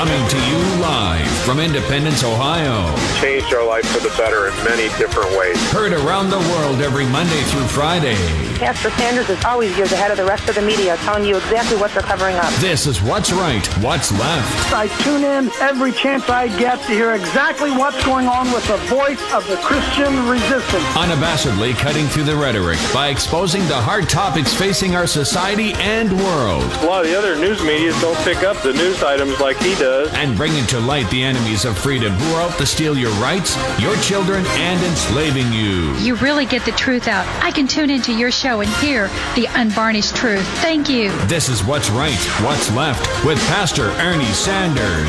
Coming to you live from Independence, Ohio. Changed our life for the better in many different ways. Heard around the world every Monday through Friday. Pastor Sanders is always years ahead of the rest of the media, telling you exactly what they're covering up. This is What's Right, What's Left. I tune in every chance I get to hear exactly what's going on with the voice of the Christian resistance. Unabashedly cutting through the rhetoric by exposing the hard topics facing our society and world. A lot of the other news media don't pick up the news items like he does. And bringing to light the enemies of freedom who are out to steal your rights, your children, and enslaving you. You really get the truth out. I can tune into your show and hear the unvarnished truth. Thank you. This is What's Right, What's Left with Pastor Ernie Sanders.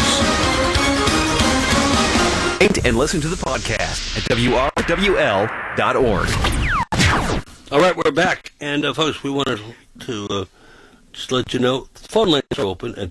And listen to the podcast at WRWL.org. All right, we're back. And, folks, we wanted to just let you know, the phone lines are open at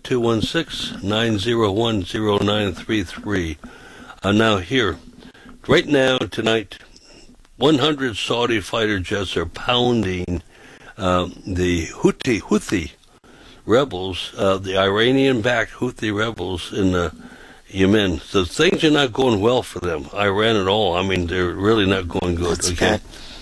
216-901-0933. Now here, right now, tonight, 100 Saudi fighter jets are pounding the Houthi rebels, the Iranian-backed Houthi rebels in Yemen. So things are not going well for them, Iran at all. I mean, they're really not going good. That's okay.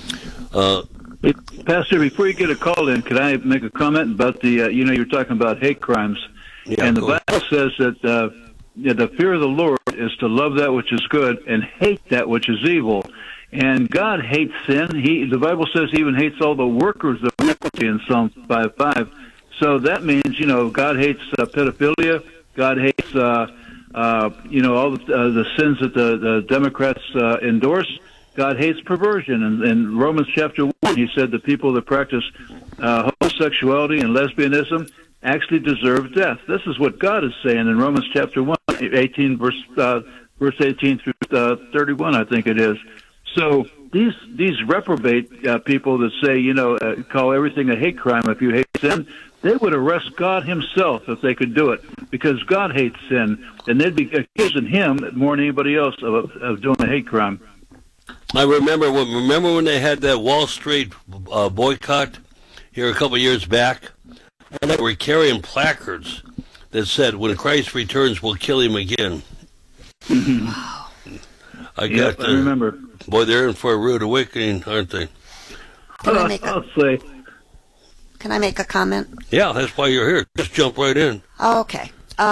Pastor, before you get a call in, could I make a comment about the, you're talking about hate crimes. Yeah, and the Bible says that the fear of the Lord is to love that which is good and hate that which is evil. And God hates sin. The Bible says he even hates all the workers of iniquity in Psalm 5:5. So that means, God hates pedophilia. God hates, all the sins that the Democrats endorse. God hates perversion. And in Romans chapter 1, he said the people that practice homosexuality and lesbianism actually deserve death. This is what God is saying in Romans chapter 1, 18, verse 18 through 31, I think it is. So these reprobate people that say, call everything a hate crime if you hate sin, they would arrest God himself if they could do it, because God hates sin, and they'd be accusing him more than anybody else of doing a hate crime. I remember when they had that Wall Street boycott here a couple of years back, and they were carrying placards that said, "When Christ returns, we'll kill him again." Wow. I remember. Boy, they're in for a rude awakening, aren't they? I'll say. Can I make a comment? Yeah, that's why you're here. Just jump right in. Oh, okay.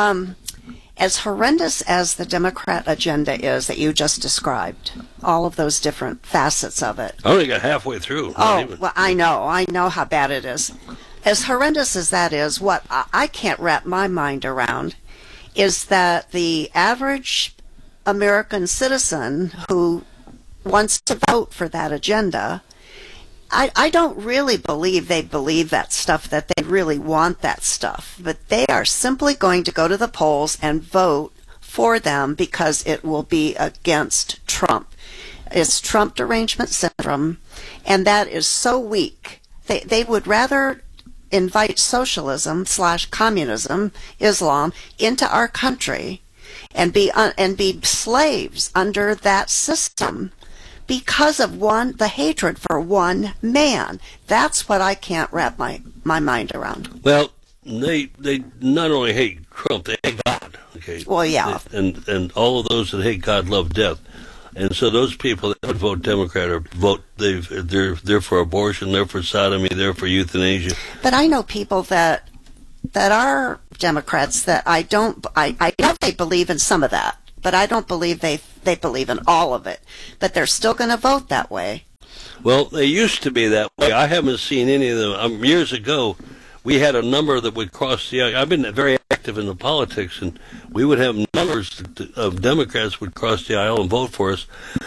As horrendous as the Democrat agenda is that you just described, all of those different facets of it. I only got halfway through. Well, I know how bad it is. As horrendous as that is, what I can't wrap my mind around is that the average American citizen who wants to vote for that agenda, I don't really believe they believe that stuff, that they really want that stuff, but they are simply going to go to the polls and vote for them because it will be against Trump. It's Trump derangement syndrome, and that is so weak. They would rather invite socialism / communism, Islam, into our country and be slaves under that system, because of the hatred for one man. That's what I can't wrap my mind around. Well, they not only hate Trump, they hate God. Okay. Well, yeah. And all of those that hate God love death. And so those people that would vote Democrat or they're for abortion, they're for sodomy, they're for euthanasia. But I know people that are Democrats that I know they believe in some of that, but I don't believe they believe in all of it. But they're still going to vote that way. Well, they used to be that way. I haven't seen any of them. Years ago, we had a number that would cross the aisle. I've been very active in the politics, and we would have numbers of Democrats would cross the aisle and vote for us,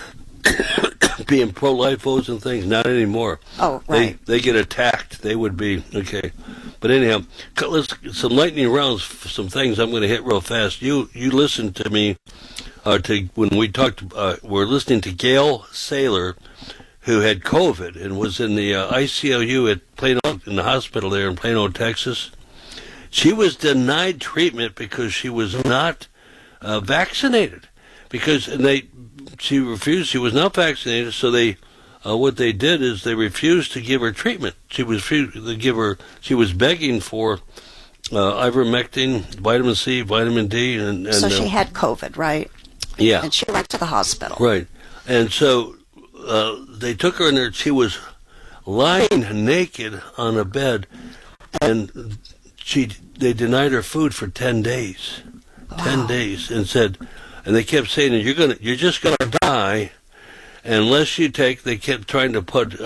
being pro-life votes and things. Not anymore. Oh, right. They get attacked. They would be, okay. But anyhow, some lightning rounds, some things I'm going to hit real fast. You listened to me when we talked. We're listening to Gail Saylor, who had COVID and was in the ICU at Plano, in the hospital there in Plano, Texas. She was denied treatment because she was not vaccinated. She refused. She was not vaccinated, so what they did is they refused to give her treatment. She was begging for ivermectin, vitamin C, vitamin D, and so she had COVID, right? Yeah, and she went to the hospital, right? And so they took her in there. She was lying naked on a bed, and they denied her food for 10 days. Wow. 10 days, and they kept saying, you're just gonna die unless you take. They kept trying to put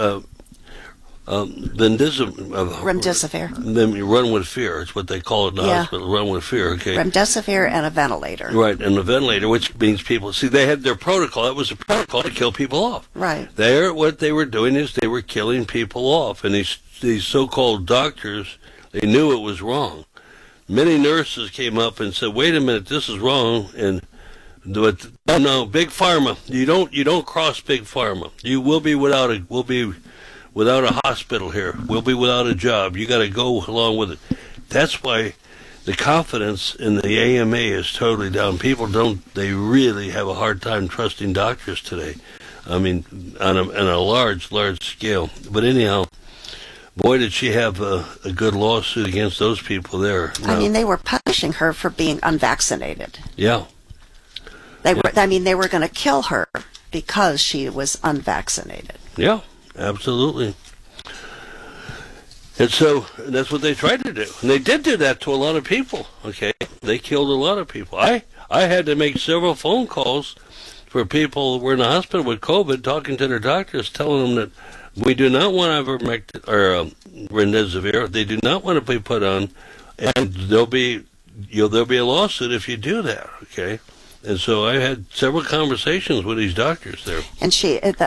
remdesivir. Then you run with fear. It's what they call it in the hospital. Run with fear. Okay. Remdesivir and a ventilator. Right, and a ventilator, which means people they had their protocol. That was a protocol to kill people off. Right. What they were doing is they were killing people off, and these so-called doctors, they knew it was wrong. Many nurses came up and said, "Wait a minute, this is wrong." And no, Big Pharma. You don't cross Big Pharma. You will be without a hospital here. We'll be without a job. You got to go along with it. That's why the confidence in the AMA is totally down. People they really have a hard time trusting doctors today. I mean, on a large scale. But anyhow, boy, did she have a good lawsuit against those people there. I mean, they were punishing her for being unvaccinated. Yeah. They were going to kill her because she was unvaccinated. Yeah. Absolutely. And so that's what they tried to do. And they did do that to a lot of people, okay? They killed a lot of people. I had to make several phone calls for people who were in the hospital with COVID, talking to their doctors, telling them that we do not want ivermectin or remdesivir. They do not want to be put on, and there'll be a lawsuit if you do that, okay? And so I had several conversations with these doctors there. And it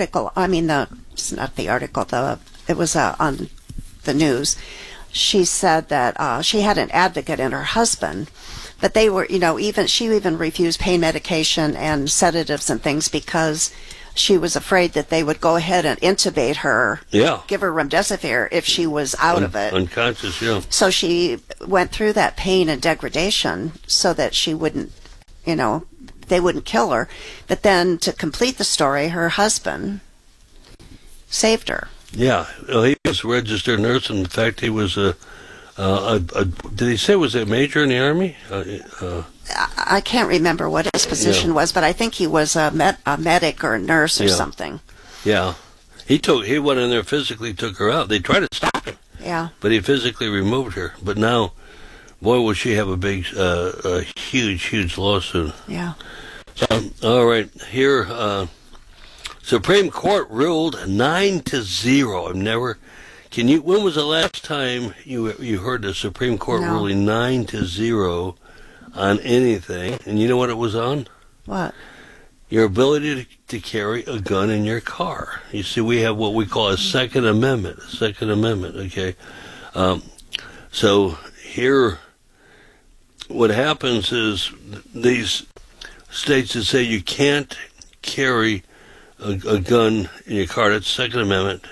was on the news. She said that she had an advocate and her husband, but they were, she even refused pain medication and sedatives and things because she was afraid that they would go ahead and intubate her, give her remdesivir if she was out of it. Unconscious, yeah. So she went through that pain and degradation so that she wouldn't, they wouldn't kill her. But then to complete the story, her husband saved her. Yeah, he was a registered nurse. In fact, he was did he say was a major in the Army? I can't remember what his position was, but I think he was a medic or a nurse or something. Yeah. He went in there, physically took her out. They tried to stop him. Yeah. But he physically removed her. But now, boy, will she have a huge lawsuit. Yeah. So, all right. Here, Supreme Court ruled 9-0. When was the last time you heard the Supreme Court ruling 9-0 on anything? And you know what it was on? What? Your ability to carry a gun in your car. You see, we have what we call a Second Amendment. Okay? So here, what happens is these states that say you can't carry a gun in your car, that's Second Amendment,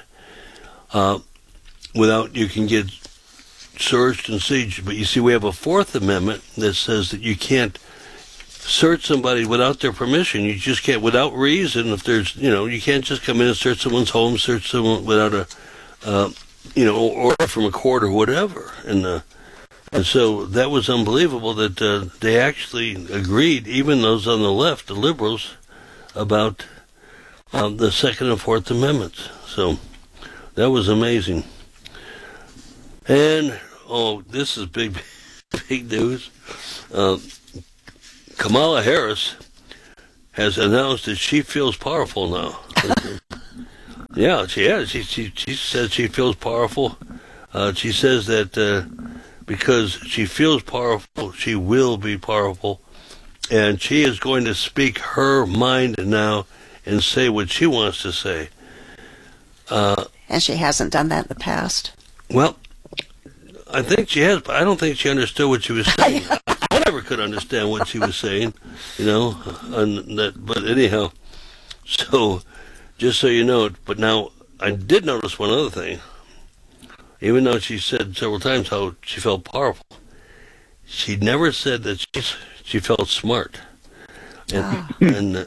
without you can get searched and seized. But you see, we have a Fourth Amendment that says that you can't search somebody without their permission. You just can't, without reason. If there's, you can't just come in and search someone's home, search someone without a, order from a court or whatever. And so that was unbelievable that they actually agreed, even those on the left, the liberals, about the Second and Fourth Amendments. So that was amazing. And, this is big news. Kamala Harris has announced that she feels powerful now. Yeah, she has. She says she feels powerful. She says that because she feels powerful, she will be powerful. And she is going to speak her mind now and say what she wants to say. And she hasn't done that in the past? Well, I think she has, but I don't think she understood what she was saying. I never could understand what she was saying, but anyhow, so just so you know, but now I did notice one other thing. Even though she said several times how she felt powerful, she never said that she felt smart. And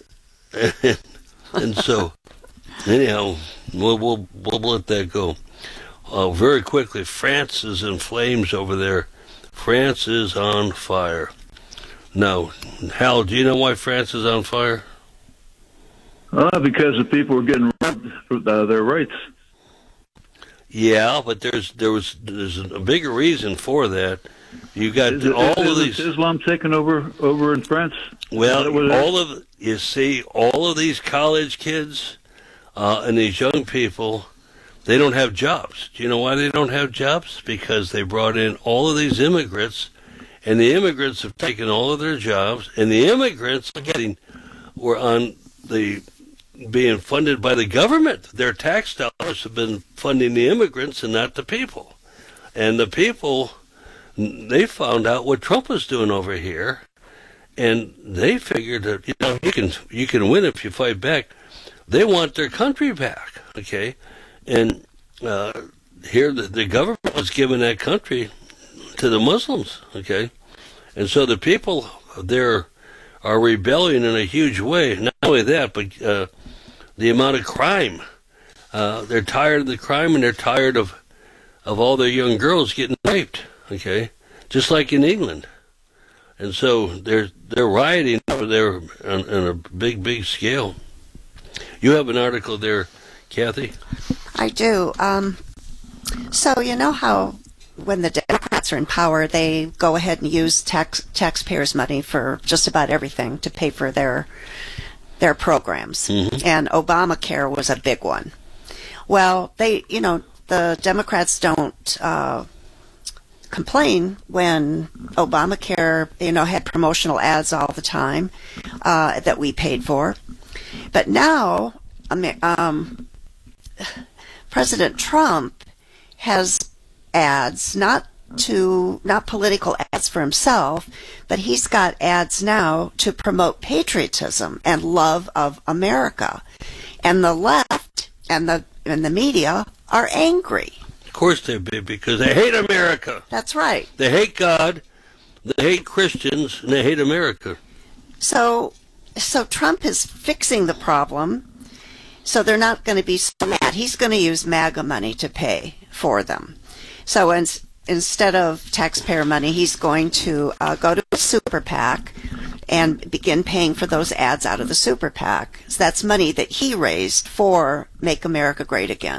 so anyhow, we'll let that go. Very quickly, France is in flames over there France is on fire. Now, Hal, do you know why France is on fire? Because the people were getting robbed for their rights. Yeah, but there's a bigger reason for that. You got is Islam taking over in France? Well, all of these college kids and these young people, they don't have jobs. Do you know why they don't have jobs? Because they brought in all of these immigrants, and the immigrants have taken all of their jobs, and the immigrants were being funded by the government. Their tax dollars have been funding the immigrants and not the people. And the people, they found out what Trump was doing over here, and they figured that you can win if you fight back. They want their country back, okay? And here the government was giving that country to the Muslims, okay? And so the people there are rebelling in a huge way. Not only that, but the amount of crime. They're tired of the crime, and they're tired of all their young girls getting raped, okay? Just like in England. And so they're rioting over there on a big scale. You have an article there, Kathy? I do. So you know how when the Democrats are in power, they go ahead and use taxpayers' money for just about everything to pay for their programs. Mm-hmm. And Obamacare was a big one. Well, the Democrats don't complain when Obamacare, had promotional ads all the time that we paid for. But now, President Trump has ads, not political ads for himself, but he's got ads now to promote patriotism and love of America. And the left and the media are angry. Of course they be, because they hate America. That's right. They hate God, they hate Christians, and they hate America. So Trump is fixing the problem, so they're not going to be so mad. He's going to use MAGA money to pay for them. So instead of taxpayer money, he's going to go to a super PAC and begin paying for those ads out of the super PAC. So that's money that he raised for Make America Great Again.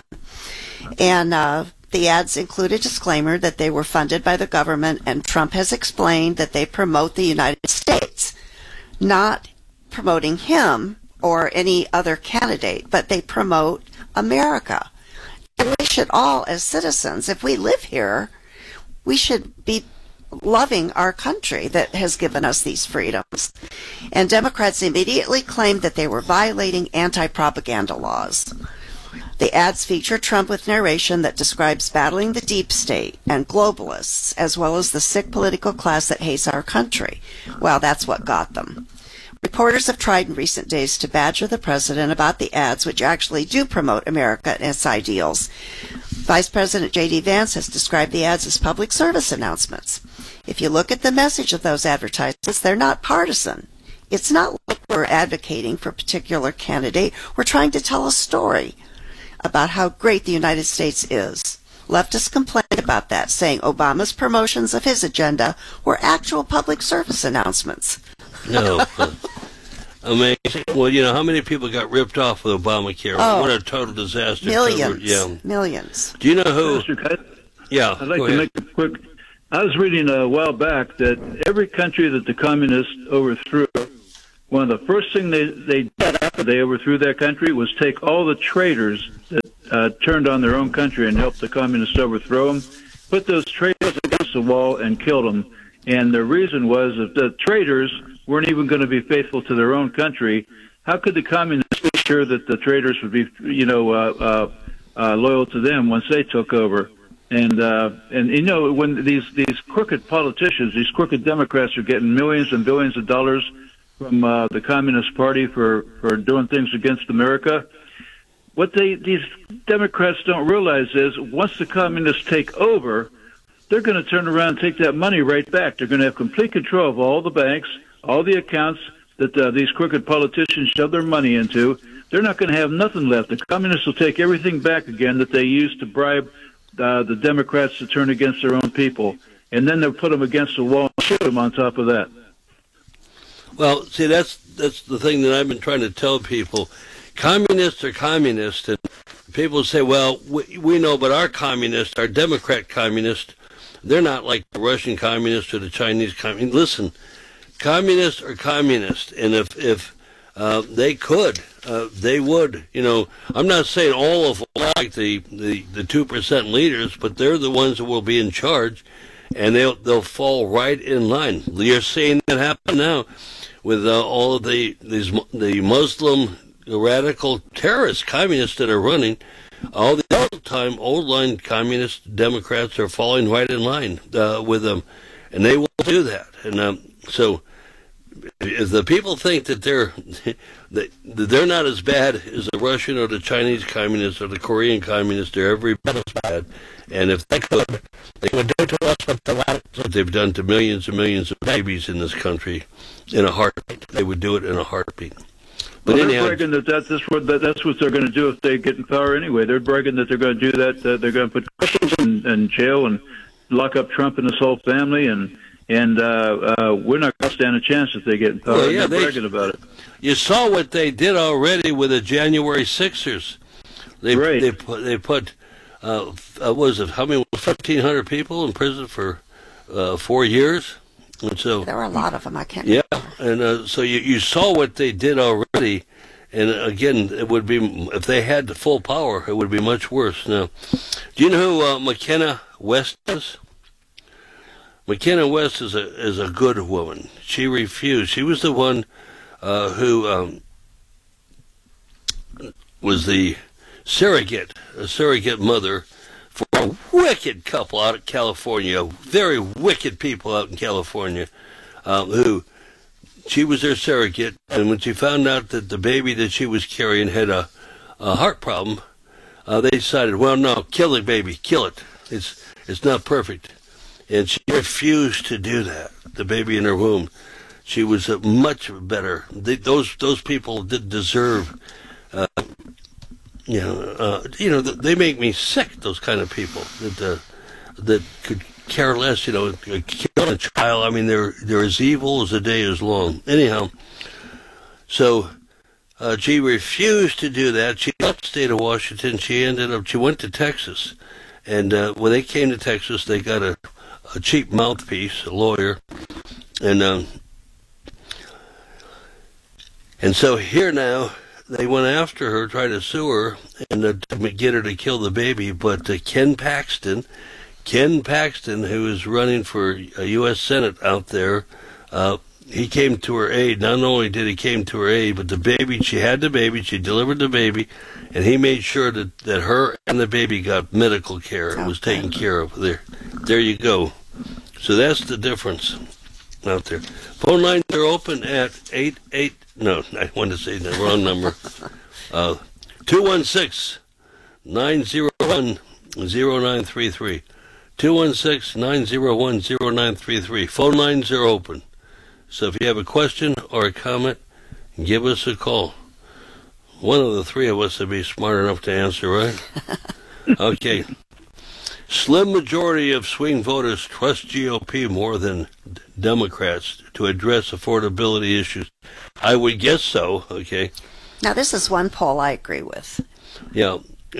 And the ads include a disclaimer that they were funded by the government, and Trump has explained that they promote the United States, not promoting him or any other candidate, but they promote America. And we should all, as citizens, if we live here, we should be loving our country that has given us these freedoms. And Democrats immediately claimed that they were violating anti-propaganda laws. The ads feature Trump with narration that describes battling the deep state and globalists, as well as the sick political class that hates our country. Well, that's what got them. Reporters have tried in recent days to badger the president about the ads, which actually do promote America and its ideals. Vice President J.D. Vance has described the ads as public service announcements. If you look at the message of those advertisements, they're not partisan. It's not like we're advocating for a particular candidate. We're trying to tell a story about how great the United States is. Leftists complained about that, saying Obama's promotions of his agenda were actual public service announcements. No. Amazing. Well, how many people got ripped off with Obamacare? Oh, what a total disaster. Millions. Millions. Do you know who? Yeah. I'd like to make it quick. I was reading a while back that every country that the communists overthrew, one of the first things they did after they overthrew that country was take all the traitors that turned on their own country and helped the communists overthrow them, put those traitors against the wall and killed them. And the reason was that the traitors weren't even going to be faithful to their own country. How could the communists be sure that the traitors would be, loyal to them once they took over? And when these crooked politicians, these crooked Democrats are getting millions and billions of dollars from the Communist Party for doing things against America, what these Democrats don't realize is once the communists take over, they're going to turn around and take that money right back. They're going to have complete control of all the banks, all the accounts that these crooked politicians shove their money into. They're not going to have nothing left. The communists will take everything back again that they used to bribe the Democrats to turn against their own people. and then they'll put them against the wall and shoot them on top of that. Well, see, that's the thing that I've been trying to tell people. Communists are communists, and people say, well, we know, but our communists, our Democrat communists, they're not like the Russian communists or the Chinese communists. Listen, communists are communists, and if they could, they would. You know, I'm not saying all of them like the 2% leaders, but they're the ones that will be in charge, and they'll fall right in line. You're seeing that happen now with all of the Muslim radical terrorist communists that are running. All the old-line communist Democrats are falling right in line with them, and they will do that. And so, if the people think that they're not as bad as the Russian or the Chinese communists or the Korean communists, they're every bit as bad. And if they could, they would do to us what they've done to millions and millions of babies in this country in a heartbeat. They would do it in a heartbeat. But they're bragging that's what they're going to do if they get in power anyway. They're bragging that they're going to do that. They're going to put Christians in jail and lock up Trump and his whole family, and we're not going to stand a chance if they get in power. Well, yeah, they're bragging about it. You saw what they did already with the January 6ers. They put what was it? How many? 1,500 people in prison for 4 years. And so there were a lot of them. I can't. Yeah, and so you saw what they did already, and again, it would be if they had the full power, it would be much worse. Now, do you know who McKenna West is? McKenna West is a good woman. She refused. She was the one who was the surrogate mother for a wicked couple out of California, very wicked people out in California, who she was their surrogate, and when she found out that the baby that she was carrying had a heart problem, they decided, well, no, kill the baby, kill it. It's not perfect. And she refused to do that, the baby in her womb. She was much better. Those people did deserve they make me sick. Those kind of people that could care less. Kill a child. I mean, they're as evil as the day is long. Anyhow, so she refused to do that. She left the state of Washington. She went to Texas, and when they came to Texas, they got a cheap mouthpiece, a lawyer, and so here now. They went after her, tried to sue her, and to get her to kill the baby. But Ken Paxton, who is running for U.S. Senate out there, he came to her aid. Not only did he came to her aid, but she had the baby, she delivered the baby, and he made sure that her and the baby got medical care. It was taken care of. There you go. So that's the difference out there. Phone lines are open at 88. No, I wanted to say the wrong number. 216-901-0933. 216-901-0933. Phone lines are open. So if you have a question or a comment, give us a call. One of the three of us would be smart enough to answer, right? Okay. Slim majority of swing voters trust GOP more than Democrats to address affordability issues. I would guess so, okay. Now, this is one poll I agree with. Yeah.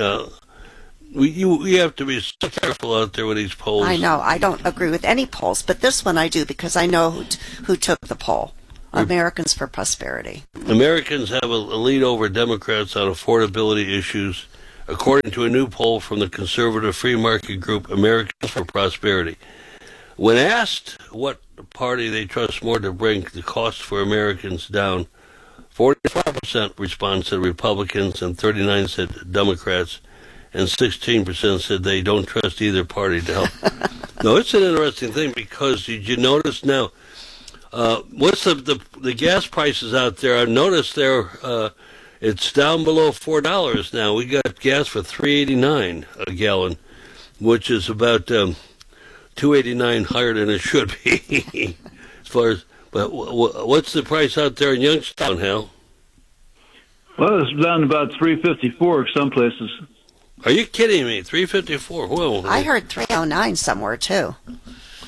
We have to be so careful out there with these polls. I know. I don't agree with any polls, but this one I do because I know who took the poll. Americans for Prosperity. Americans have a lead over Democrats on affordability issues, according to a new poll from the conservative free market group Americans for Prosperity. When asked what party they trust more to bring the cost for Americans down, 45% responded said Republicans, and 39% said Democrats, and 16% said they don't trust either party to help. No, it's an interesting thing because did you notice now? What's the gas prices out there? I've noticed it's down below $4 now. We got gas for $3.89 a gallon, which is about $2.89 higher than it should be. As far as, but what's the price out there in Youngstown, Hal? Well, it's down about $3.54 some places. Are you kidding me? $3.54. Whoa! I heard $3.09 somewhere too.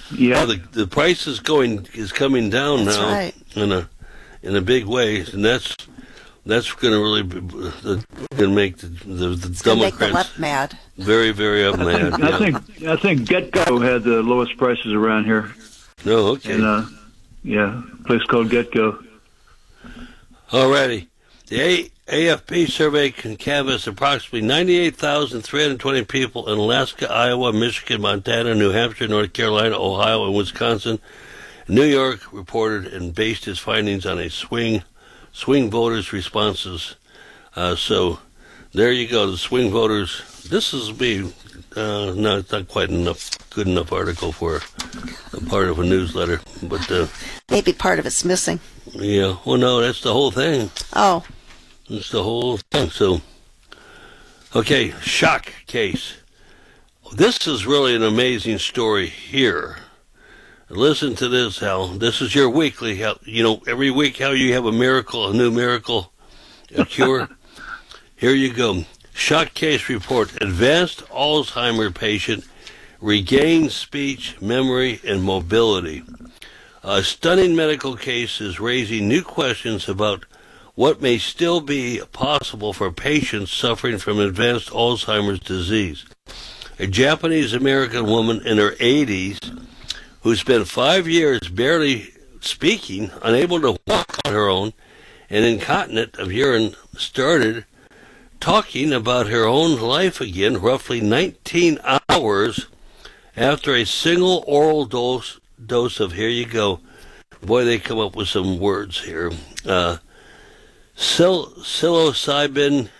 Yeah, the price is coming down That's now right. in a big way, and that's going to really make the Democrats make the left mad. very, very mad. I think GetGo had the lowest prices around here. No, okay. And, a place called GetGo. Alrighty. The AFP survey can canvass approximately 98,320 people in Alaska, Iowa, Michigan, Montana, New Hampshire, North Carolina, Ohio, and Wisconsin. New York reported and based its findings on a swing voters' responses. So there you go, the swing voters. This is no, it's not quite good enough article for a part of a newsletter, but Maybe part of it's missing. yeah. Well, no, that's the whole thing. Oh, It's the whole thing. So, okay, shock case. This is really an amazing story here. Listen to this, Hal. This is your weekly. Every week how you have a miracle, a new miracle, a cure. Here you go. Shock case report. Advanced Alzheimer patient regains speech, memory, and mobility. A stunning medical case is raising new questions about what may still be possible for patients suffering from advanced Alzheimer's disease. A Japanese-American woman in her 80s who spent 5 years barely speaking, unable to walk on her own, and incontinent of urine, started talking about her own life again roughly 19 hours after a single oral dose of, here you go, boy, they come up with some words here, psilocybin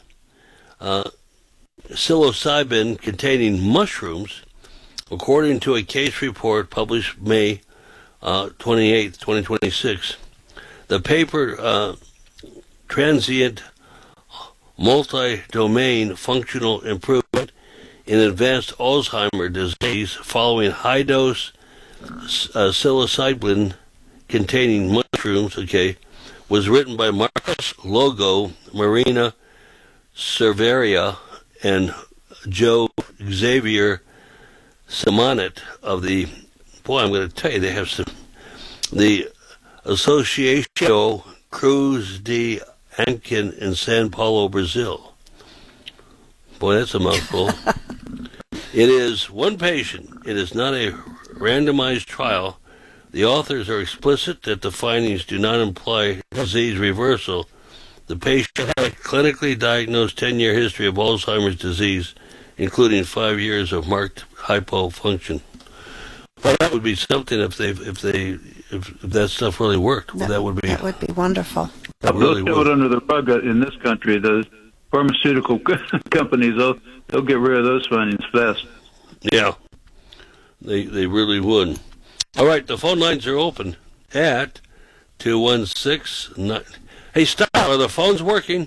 containing mushrooms, according to a case report published May 28, 2026. The paper, Transient Multi-Domain Functional Improvement in Advanced Alzheimer's Disease Following High-Dose Psilocybin Containing Mushrooms, was written by Marcus Logo, Marina Cerveria, and Joe Xavier Simonet of the, boy, I'm going to tell you, they have some, the Associação Cruz de Ankin in Sao Paulo, Brazil. Boy, that's a mouthful. It is one patient. It is not a randomized trial. The authors are explicit that the findings do not imply disease reversal. The patient had a clinically diagnosed 10-year history of Alzheimer's disease, including 5 years of marked hypofunction. Well, that would be something if that stuff really worked. That would be wonderful. That really they'll would. throw it under the rug in this country. The pharmaceutical companies, they'll get rid of those findings fast. Yeah, they really would. All right, the phone lines are open at 216. Hey, stop! Are the phones working?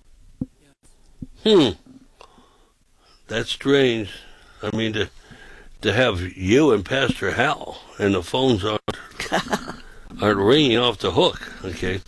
That's strange. I mean, to have you and Pastor Hal and the phones aren't ringing off the hook. Okay,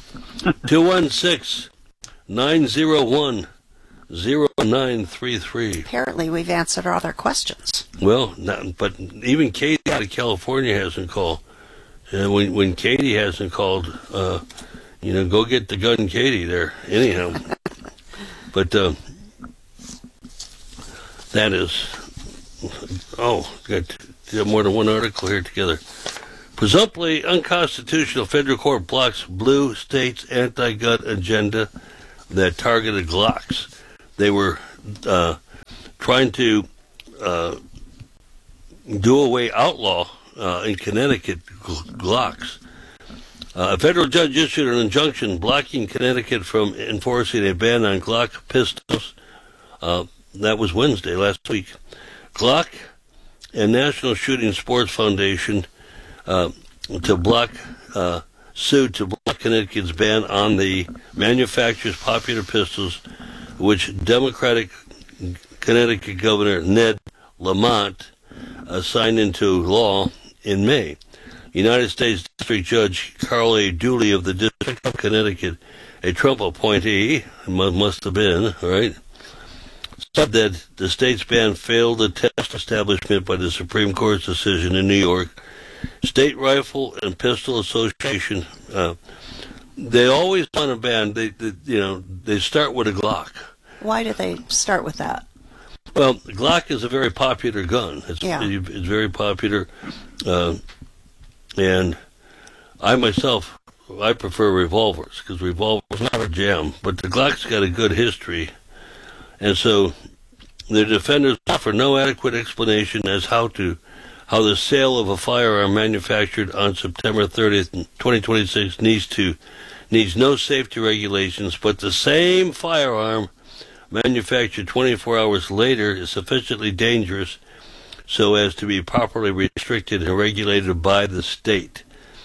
216-901-0933. Apparently, we've answered all their questions. Well, but even Katie out of California hasn't called. And when Katie hasn't called, go get the gun, Katie. There, anyhow. But that is. Got more than one article here together. Presumptively unconstitutional federal court blocks blue states' anti-gun agenda that targeted Glocks. They were trying to outlaw in Connecticut Glocks. A federal judge issued an injunction blocking Connecticut from enforcing a ban on Glock pistols. That was Wednesday, last week. Glock and National Shooting Sports Foundation sued to block Connecticut's ban on the manufacturer's popular pistols, which Democratic Connecticut Governor Ned Lamont signed into law in May. United States District Judge Carl A. Dooley of the District of Connecticut, a Trump appointee, must have been, right, said that the state's ban failed the test establishment by the Supreme Court's decision in New York. State Rifle and Pistol Association, they always want to ban. They start with a Glock. Why do they start with that? Well, the Glock is a very popular gun. It's very popular, and I myself, I prefer revolvers because revolvers not a jam, but the Glock's got a good history, and so the defenders offer no adequate explanation as how the sale of a firearm manufactured on September 30th, 2026 needs no safety regulations, but the same firearm manufactured 24 hours later is sufficiently dangerous so as to be properly restricted and regulated by the state.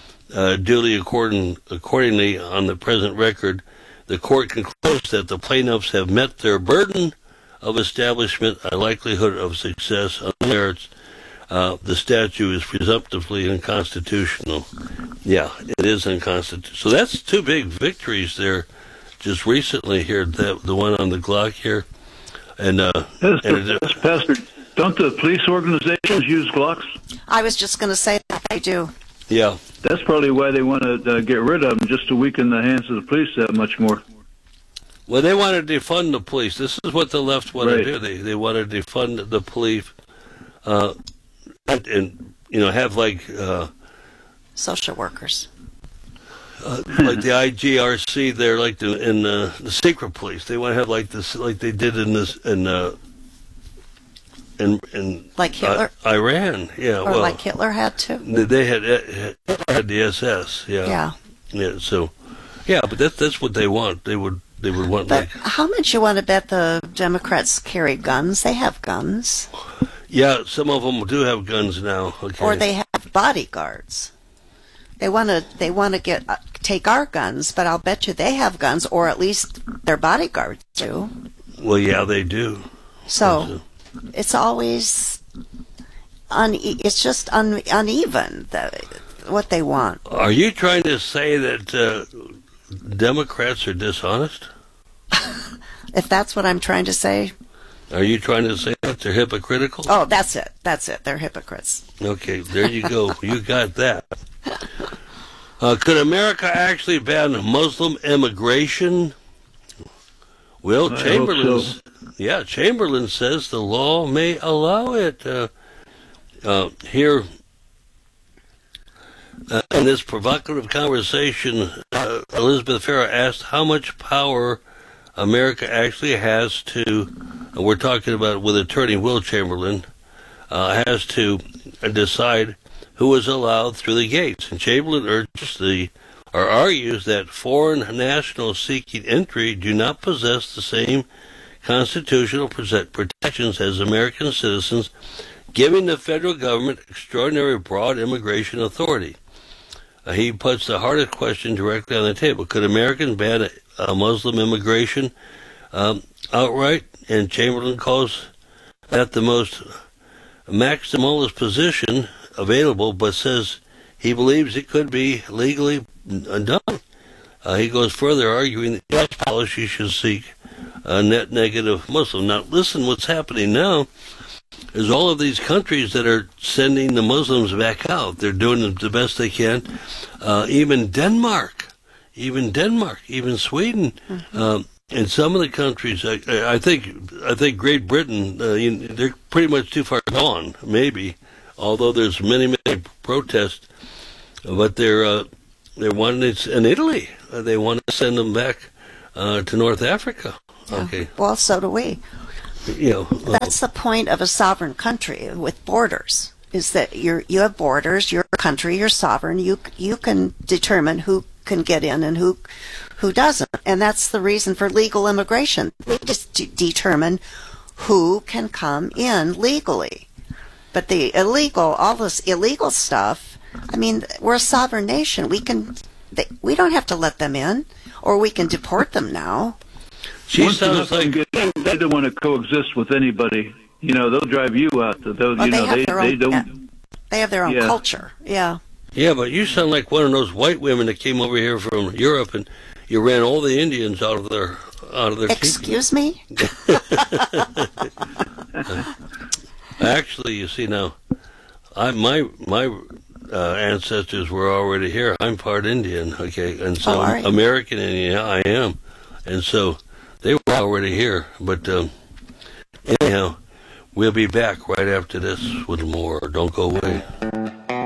Accordingly, on the present record, the court concludes that the plaintiffs have met their burden of establishment a likelihood of success on merits. The statute is presumptively unconstitutional. Yeah, it is unconstitutional. So that's two big victories there just recently here, the one on the Glock here. And, Pastor, don't the police organizations use Glocks? I was just going to say that they do. Yeah. That's probably why they want to get rid of them, just to weaken the hands of the police that much more. Well, they want to defund the police. This is what the left want to do. They want to defund the police, and have like social workers, like the IGRC. They're like the secret police. They want to have like this, like they did in like Hitler, Iran. Yeah, or like Hitler had to. They had the SS. Yeah. So, but that's what they want. They would want. But how much you want to bet the Democrats carry guns? They have guns. Yeah, some of them do have guns now. Okay. Or they have bodyguards. They want to take our guns, but I'll bet you they have guns, or at least their bodyguards do. Well, yeah, they do. So it's always it's just uneven what they want. Are you trying to say that Democrats are dishonest? If that's what I'm trying to say. Are you trying to say that they're hypocritical? Oh, that's it. They're hypocrites. Okay, there you go. You got that. Could America actually ban Muslim immigration? Well, Chamberlain says the law may allow it. Here, in this provocative conversation, Elizabeth Farah asked how much power America actually has to, and we're talking about with Attorney Will Chamberlain, has to decide who is allowed through the gates. And Chamberlain argues that foreign nationals seeking entry do not possess the same constitutional protections as American citizens, giving the federal government extraordinary broad immigration authority. He puts the hardest question directly on the table. Could Americans ban Muslim immigration outright? And Chamberlain calls that the most maximalist position available, but says he believes it could be legally done. He goes further, arguing that U.S. policy should seek a net negative Muslim. Now, listen, what's happening now is all of these countries that are sending the Muslims back out. They're doing the best they can. Even Denmark, even Sweden, and some of the countries. I think Great Britain. They're pretty much too far gone. Maybe, although there's many protests, but they're wanting it in Italy. They want to send them back to North Africa. Yeah. Okay. Well, so do we. That's the point of a sovereign country with borders, is that you have borders, you're a country, you're sovereign, you can determine who can get in and who doesn't. And that's the reason for legal immigration. We just determine who can come in legally. But all this illegal stuff, I mean, we're a sovereign nation. We don't have to let them in, or we can deport them now. She sounds like they don't want to coexist with anybody. They'll drive you out. They have their own culture. Yeah. Yeah, but you sound like one of those white women that came over here from Europe, and you ran all the Indians out of out of their Excuse me? Actually, you see now, my ancestors were already here. I'm part Indian, okay, and so American Indian I am, and so they were already here. But anyhow, we'll be back right after this with more. Don't go away.